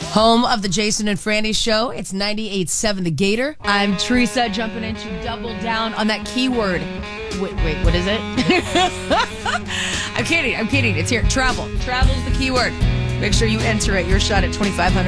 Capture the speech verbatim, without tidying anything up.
Home of the Jason and Franny Show. It's ninety-eight point seven The Gator. I'm Teresa, jumping in to double down on that keyword. Wait, wait, what is it? I'm kidding, I'm kidding. It's here. Travel. Travel's the keyword. Make sure you enter it. Your shot at twenty-five hundred dollars.